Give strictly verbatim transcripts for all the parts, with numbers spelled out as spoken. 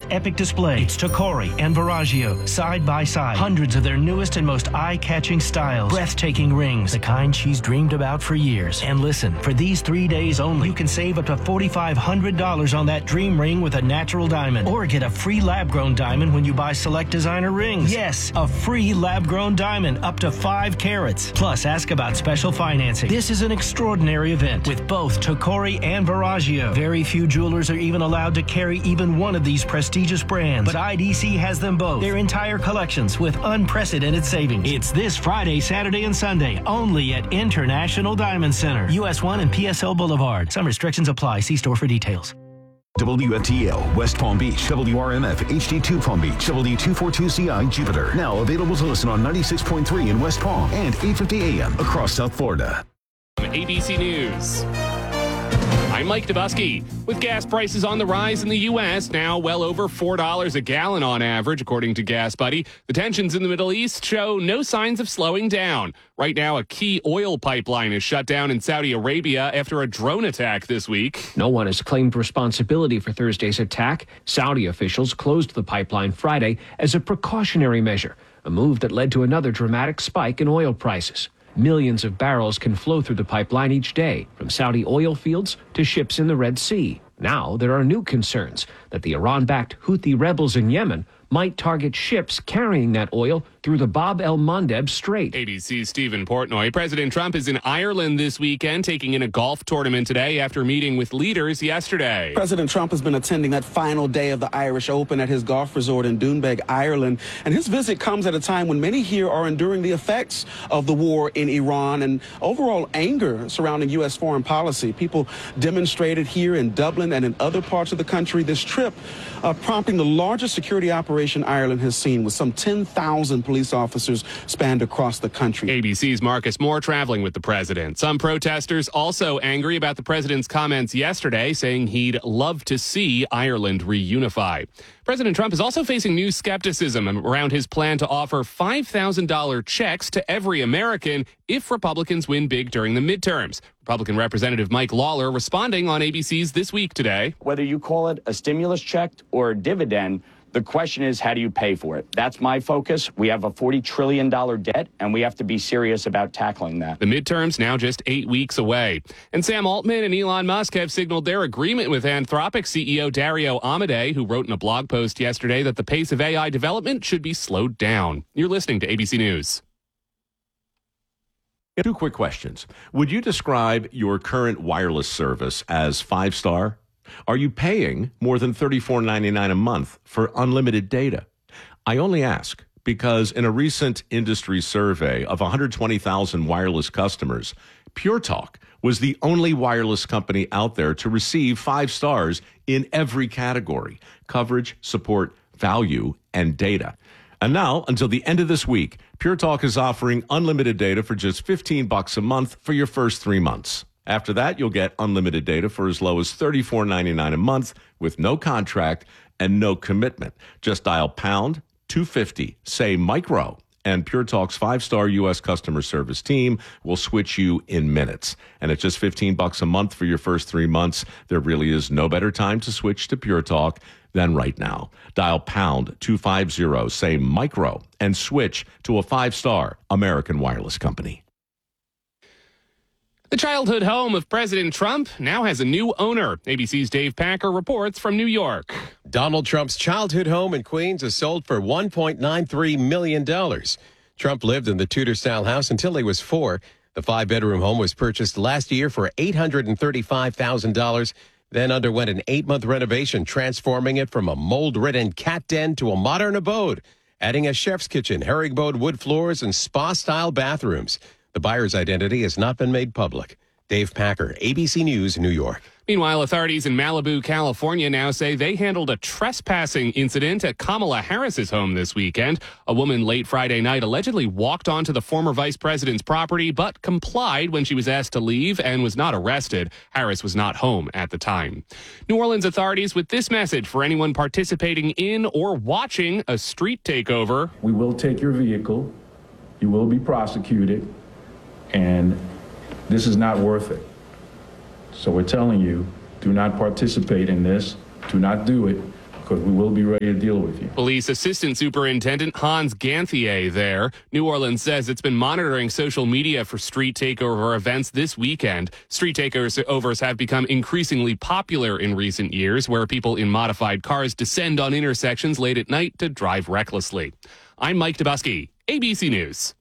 epic display. It's Tacori and Verragio, side by side. Hundreds of their newest and most eye-catching styles. Breathtaking rings, the kind she's dreamed about for years. And listen, for these three days only, you can save up to four thousand five hundred dollars on that dream ring with a natural diamond. Or get a free lab-grown diamond when you buy select designer rings. Yes, a free lab-grown diamond up to five carats. Plus, ask about special financing. This is an extraordinary event with both Tacori and Verragio. Very few jewelers are even allowed to carry even one of these prestigious brands, but I D C has them both. Their entire collections with unprecedented savings. It's this Friday, Saturday, and Sunday only at International Diamond Center, U S one and P S L Boulevard. Some restrictions apply. See store for details. W F T L, West Palm Beach, W R M F, H D two Palm Beach, W two forty-two C I, Jupiter. Now available to listen on ninety-six point three in West Palm and eight fifty A M across South Florida. A B C News. I'm Mike Dubusky. With gas prices on the rise in the U S, now well over four dollars a gallon on average, according to Gas Buddy, the tensions in the Middle East show no signs of slowing down. Right now, a key oil pipeline is shut down in Saudi Arabia after a drone attack this week. No one has claimed responsibility for Thursday's attack. Saudi officials closed the pipeline Friday as a precautionary measure, a move that led to another dramatic spike in oil prices. Millions of barrels can flow through the pipeline each day, from Saudi oil fields to ships in the Red Sea. Now there are new concerns that the Iran-backed Houthi rebels in Yemen might target ships carrying that oil through the Bab el-Mandeb Strait. A B C's Stephen Portnoy. President Trump is in Ireland this weekend, taking in a golf tournament today after meeting with leaders yesterday. President Trump has been attending that final day of the Irish Open at his golf resort in Doonbeg, Ireland. And his visit comes at a time when many here are enduring the effects of the war in Iran and overall anger surrounding U S foreign policy. People demonstrated here in Dublin and in other parts of the country this trip, uh, prompting the largest security operation Ireland has seen, with some ten thousand police officers spanned across the country. A B C's Marcus Moore traveling with the president. Some protesters also angry about the president's comments yesterday, saying he'd love to see Ireland reunify. President Trump is also facing new skepticism around his plan to offer five thousand dollars checks to every American if Republicans win big during the midterms. Republican Representative Mike Lawler responding on A B C's This Week Today. Whether you call it a stimulus check or a dividend, the question is, how do you pay for it? That's my focus. We have a forty trillion dollars debt, and we have to be serious about tackling that. The midterms now just eight weeks away. And Sam Altman and Elon Musk have signaled their agreement with Anthropic C E O Dario Amodei, who wrote in a blog post yesterday that the pace of A I development should be slowed down. You're listening to A B C News. Two quick questions. Would you describe your current wireless service as five-star? Are you paying more than thirty-four ninety-nine a month for unlimited data? I only ask because in a recent industry survey of one hundred twenty thousand wireless customers, Pure Talk was the only wireless company out there to receive five stars in every category: coverage, support, value, and data. And now, until the end of this week, Pure Talk is offering unlimited data for just fifteen bucks a month for your first three months. After that, you'll get unlimited data for as low as thirty-four ninety-nine a month with no contract and no commitment. Just dial pound two fifty, say micro, and Pure Talk's five-star U S customer service team will switch you in minutes. And at just fifteen bucks a month for your first three months, there really is no better time to switch to Pure Talk than right now. Dial pound two fifty, say micro, and switch to a five-star American wireless company. The childhood home of President Trump now has a new owner. A B C's Dave Packer reports from New York. Donald Trump's childhood home in Queens is sold for one point nine three million dollars. Trump lived in the Tudor-style house until he was four. The five-bedroom home was purchased last year for eight hundred thirty-five thousand dollars, then underwent an eight-month renovation, transforming it from a mold-ridden cat den to a modern abode, adding a chef's kitchen, herringbone wood floors, and spa-style bathrooms. The buyer's identity has not been made public. Dave Packer, A B C News, New York. Meanwhile, authorities in Malibu, California now say they handled a trespassing incident at Kamala Harris's home this weekend. A woman late Friday night allegedly walked onto the former vice president's property but complied when she was asked to leave and was not arrested. Harris was not home at the time. New Orleans authorities with this message for anyone participating in or watching a street takeover. We will take your vehicle. You will be prosecuted. And this is not worth it. So we're telling you, do not participate in this. Do not do it. because we will be ready to deal with you. Police Assistant Superintendent Hans Ganthier there. New Orleans says it's been monitoring social media for street takeover events this weekend. Street takeovers have become increasingly popular in recent years, where people in modified cars descend on intersections late at night to drive recklessly. I'm Mike Dubusky, A B C News.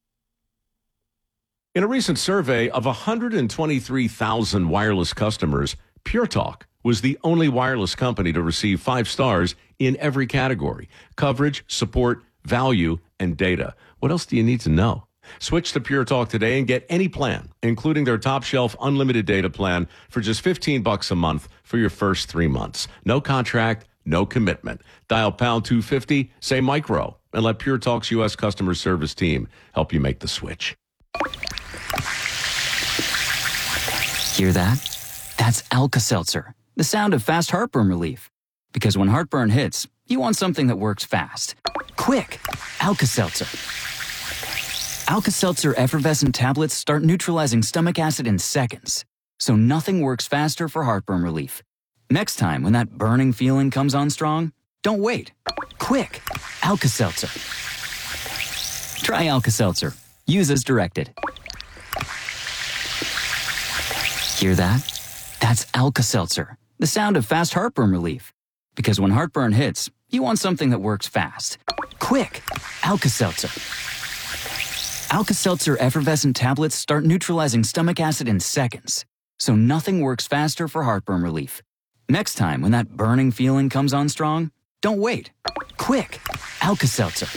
In a recent survey of one hundred twenty-three thousand wireless customers, Pure Talk was the only wireless company to receive five stars in every category: coverage, support, value, and data. What else do you need to know? Switch to Pure Talk today and get any plan, including their top shelf unlimited data plan, for just fifteen bucks a month for your first three months. No contract, no commitment. Dial pound two fifty, say micro, and let Pure Talk's U S customer service team help you make the switch. Hear that? That's Alka-Seltzer, the sound of fast heartburn relief. Because when heartburn hits, you want something that works fast. Quick! Alka-Seltzer. Alka-Seltzer effervescent tablets start neutralizing stomach acid in seconds. So nothing works faster for heartburn relief. Next time when that burning feeling comes on strong, don't wait. Quick! Alka-Seltzer. Try Alka-Seltzer. Use as directed. Hear that? That's Alka-Seltzer, the sound of fast heartburn relief. Because when heartburn hits, you want something that works fast. Quick! Alka-Seltzer. Alka-Seltzer effervescent tablets start neutralizing stomach acid in seconds. So nothing works faster for heartburn relief. Next time when that burning feeling comes on strong, don't wait. Quick! Alka-Seltzer.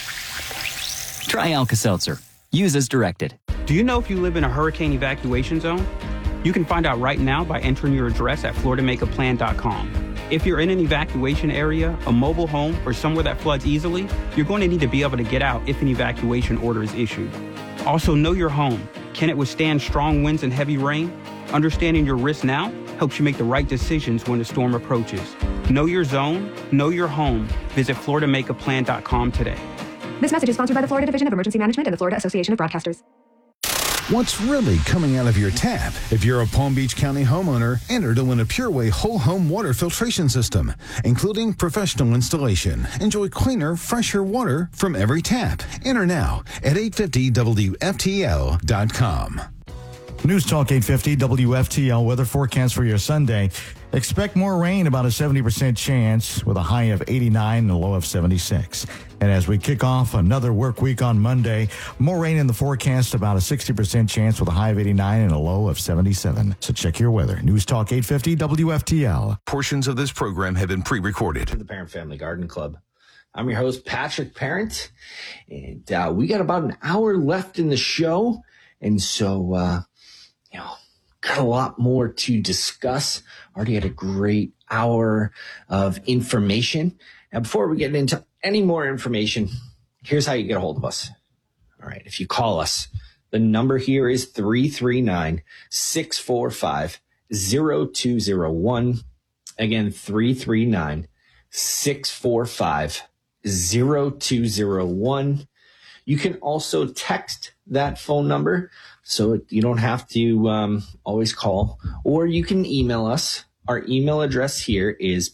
Try Alka-Seltzer. Use as directed. Do you know if you live in a hurricane evacuation zone? You can find out right now by entering your address at florida make a plan dot com. If you're in an evacuation area, a mobile home, or somewhere that floods easily, you're going to need to be able to get out if an evacuation order is issued. Also, know your home. Can it withstand strong winds and heavy rain? Understanding your risk now helps you make the right decisions when the storm approaches. Know your zone, know your home. Visit florida make a plan dot com today. This message is sponsored by the Florida Division of Emergency Management and the Florida Association of Broadcasters. What's really coming out of your tap? If you're a Palm Beach County homeowner, enter to win a PureWay whole home water filtration system, including professional installation. Enjoy cleaner, fresher water from every tap. Enter now at eight fifty W F T L dot com. News Talk eight fifty W F T L weather forecast for your Sunday. Expect more rain, about a seventy percent chance, with a high of eighty-nine and a low of seventy-six. And as we kick off another work week on Monday, more rain in the forecast, about a sixty percent chance with a high of eighty-nine and a low of seventy-seven. So check your weather. News Talk eight fifty W F T L. Portions of this program have been pre-recorded. The Parent Family Garden Club. I'm your host, Patrick Parent, and uh, we got about an hour left in the show. And so, uh, you know, got a lot more to discuss. Already had a great hour of information. Now, before we get into any more information, here's how you get a hold of us. All right. If you call us, the number here is three three nine, six four five, zero two zero one. Again, three three nine, six four five, zero two zero one. You can also text that phone number, so you don't have to um, always call, or you can email us. Our email address here is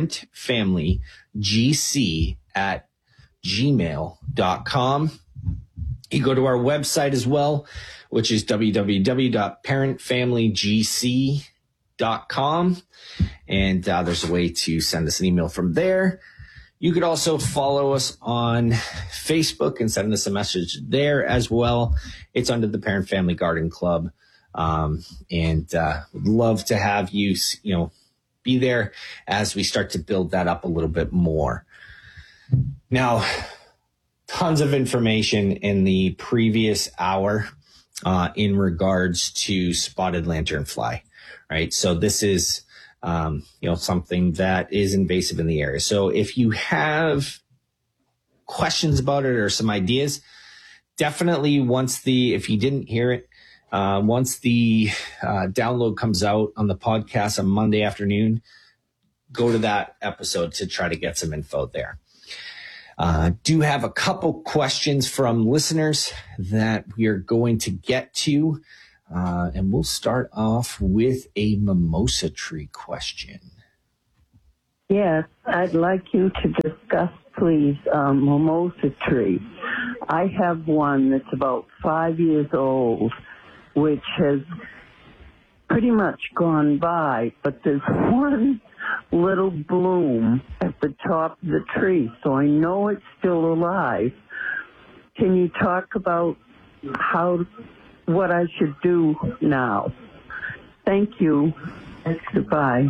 parentfamilygc at gmail dot com. You go to our website as well, which is w w w dot parent family g c dot com. And uh, there's a way to send us an email from there. You could also follow us on Facebook and send us a message there as well. It's under the Parent Family Garden Club. Um, and uh, would love to have you, you know, be there as we start to build that up a little bit more. Now, tons of information in the previous hour uh, in regards to spotted lanternfly, right? So this is Um, you know, something that is invasive in the area. So if you have questions about it or some ideas, definitely once the, if you didn't hear it, uh, once the uh, download comes out on the podcast on Monday afternoon, go to that episode to try to get some info there. Uh, do have a couple questions from listeners that we are going to get to. Uh, and we'll start off with a mimosa tree question. Yes, I'd like you to discuss, please, um, mimosa tree. I have one that's about five years old, which has pretty much gone by, but there's one little bloom at the top of the tree, so I know it's still alive. Can you talk about how, what I should do now? Thank you. Goodbye.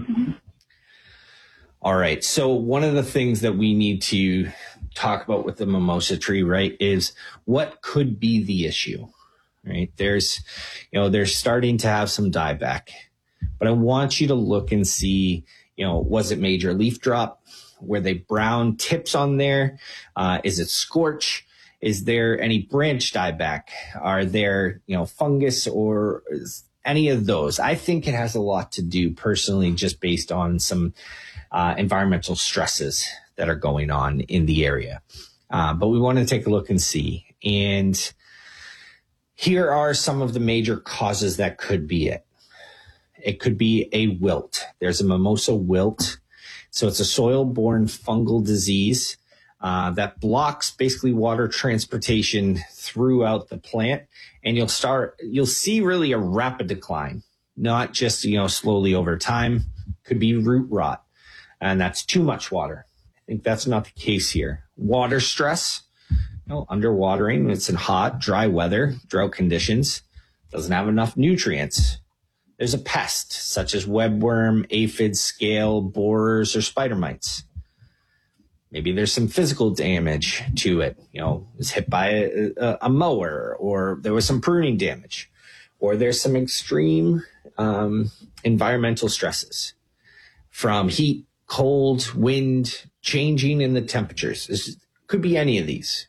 All right. So one of the things that we need to talk about with the mimosa tree, right, is what could be the issue, right? There's, you know, they're starting to have some dieback, but I want you to look and see, you know, was it major leaf drop? Were they brown tips on there? Uh, is it scorch? Is there any branch dieback? Are there, you know, fungus or is any of those? I think it has a lot to do personally just based on some uh, environmental stresses that are going on in the area. Uh, but we want to take a look and see. And here are some of the major causes that could be it. It could be a wilt. There's a mimosa wilt. So it's a soil-borne fungal disease uh, that blocks basically water transportation throughout the plant. And you'll start, you'll see really a rapid decline, not just, you know, slowly over time. Could be root rot, and that's too much water. I think that's not the case here. Water stress, you know, underwatering. It's in hot, dry weather, drought conditions, doesn't have enough nutrients. There's a pest such as webworm, aphid, scale, borers, or spider mites. Maybe there's some physical damage to it. You know, it was hit by a, a, a mower, or there was some pruning damage, or there's some extreme um, environmental stresses from heat, cold, wind, changing in the temperatures. This could be any of these.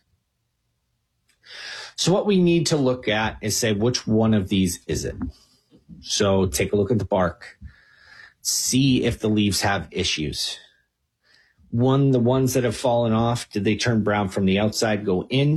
So what we need to look at is say, which one of these is it? So take a look at the bark, see if the leaves have issues. One, the ones that have fallen off, did they turn brown from the outside, go in?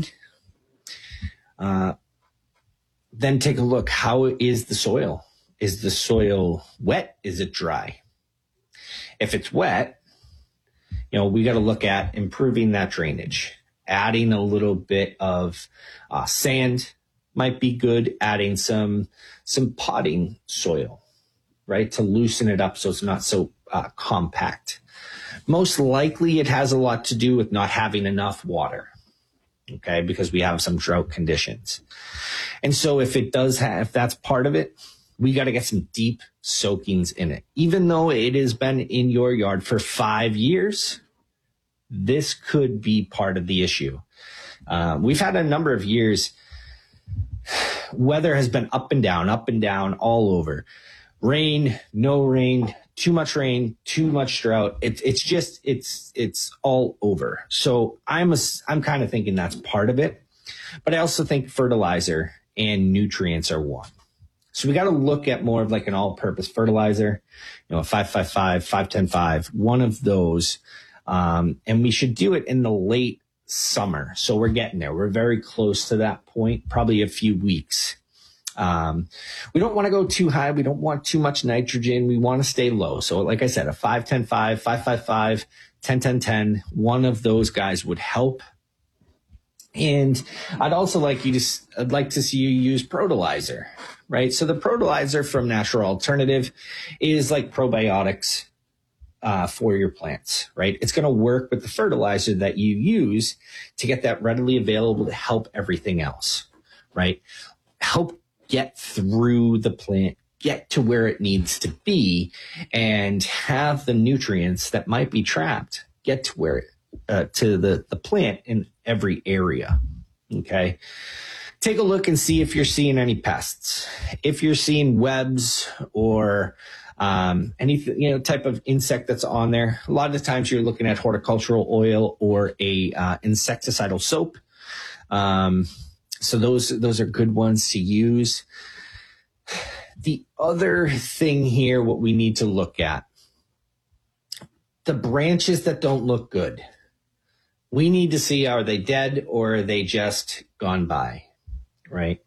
Uh, then take a look, how is the soil? Is the soil wet? Is it dry? If it's wet, you know, we got to look at improving that drainage. Adding a little bit of uh, sand might be good. Adding some some potting soil, right, to loosen it up so it's not so uh, compact. Most likely it has a lot to do with not having enough water, okay, because we have some drought conditions. And so if it does have, if that's part of it, we got to get some deep soakings in it. Even though it has been in your yard for five years, this could be part of the issue. Uh, we've had a number of years, weather has been up and down, up and down, all over. Rain, no rain, too much rain, too much drought. It, it's just, it's it's all over. So I'm a, I'm kind of thinking that's part of it. But I also think fertilizer and nutrients are one. So we got to look at more of like an all-purpose fertilizer, you know, a five five five, five ten five, one of those. Um, and we should do it in the late summer. So we're getting there. We're very close to that point, probably a few weeks. Um, we don't want to go too high. We don't want too much nitrogen. We want to stay low. So like I said, a five ten five, five five five, ten ten ten, one of those guys would help. And I'd also like you to, I'd like to see you use Protolizer, right? So the Protolizer from Natural Alternative is like probiotics uh, for your plants, right? It's going to work with the fertilizer that you use to get that readily available to help everything else, right? Help get through the plant, get to where it needs to be, and have the nutrients that might be trapped get to where it, uh, to the, the plant in every area. Okay. Take a look and see if you're seeing any pests. If you're seeing webs or um, any, you know, type of insect that's on there, a lot of the times you're looking at horticultural oil or a uh, insecticidal soap. Um, so those, those are good ones to use. The other thing here, what we need to look at, the branches that don't look good. We need to see, are they dead or are they just gone by, right?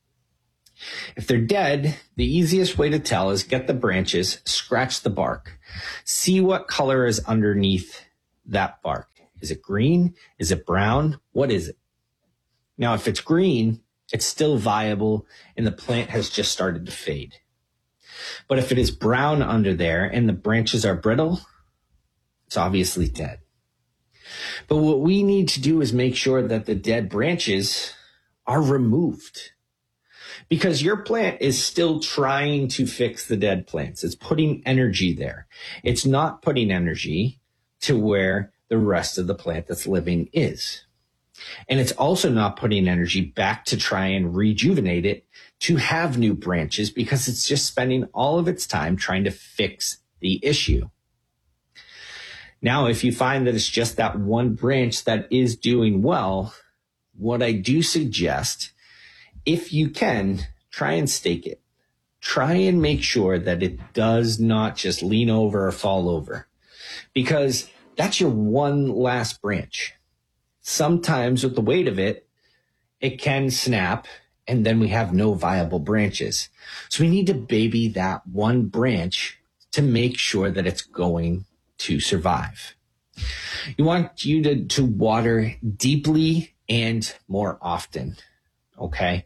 If they're dead, the easiest way to tell is get the branches, scratch the bark. See what color is underneath that bark. Is it green? Is it brown? What is it? Now, if it's green, it's still viable and the plant has just started to fade. But if it is brown under there and the branches are brittle, it's obviously dead. But what we need to do is make sure that the dead branches are removed, because your plant is still trying to fix the dead plants. It's putting energy there. It's not putting energy to where the rest of the plant that's living is. And it's also not putting energy back to try and rejuvenate it to have new branches, because it's just spending all of its time trying to fix the issue. Now, if you find that it's just that one branch that is doing well, what I do suggest, if you can, try and stake it. Try and make sure that it does not just lean over or fall over, because that's your one last branch. Sometimes with the weight of it, it can snap and then we have no viable branches. So we need to baby that one branch to make sure that it's going to survive. You want you to, to water deeply and more often. Okay.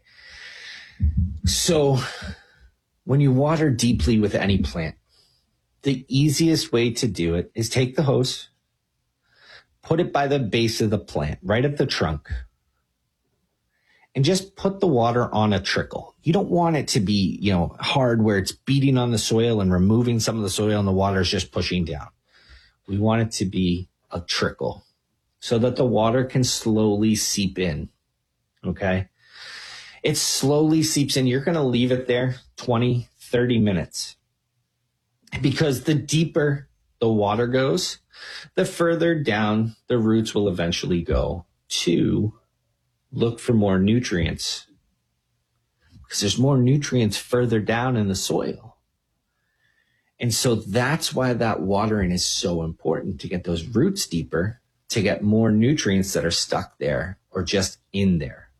So when you water deeply with any plant, the easiest way to do it is take the hose, put it by the base of the plant, right at the trunk, and just put the water on a trickle. You don't want it to be, you know, hard where it's beating on the soil and removing some of the soil and the water is just pushing down. We want it to be a trickle so that the water can slowly seep in. Okay. It slowly seeps in. You're going to leave it there twenty, thirty minutes, because the deeper the water goes, the further down the roots will eventually go to look for more nutrients, because there's more nutrients further down in the soil. And so that's why that watering is so important, to get those roots deeper, to get more nutrients that are stuck there or just in there.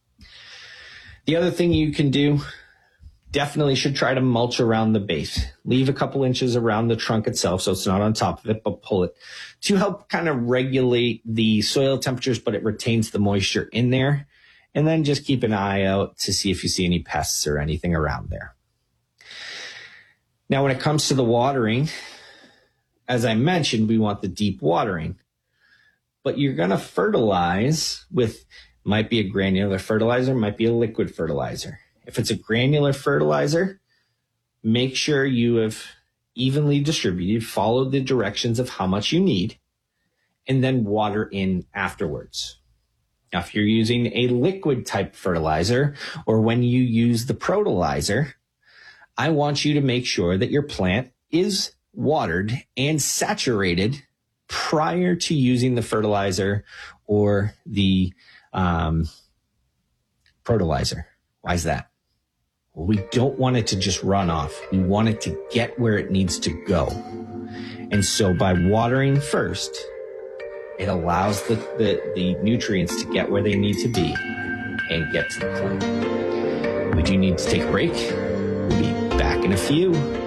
The other thing you can do, definitely should try to mulch around the base. Leave a couple inches around the trunk itself so it's not on top of it, but pull it to help kind of regulate the soil temperatures, but it retains the moisture in there. And then just keep an eye out to see if you see any pests or anything around there. Now, when it comes to the watering, as I mentioned, we want the deep watering, but you're going to fertilize with, might be a granular fertilizer, might be a liquid fertilizer. If it's a granular fertilizer, make sure you have evenly distributed, follow the directions of how much you need, and then water in afterwards. Now, if you're using a liquid type fertilizer, or when you use the Protolizer, I want you to make sure that your plant is watered and saturated prior to using the fertilizer or the um, Protolizer. Why is that? Well, we don't want it to just run off. We want it to get where it needs to go. And so by watering first, it allows the, the, the nutrients to get where they need to be and get to the plant. We do need to take a break. We'll be back in a few.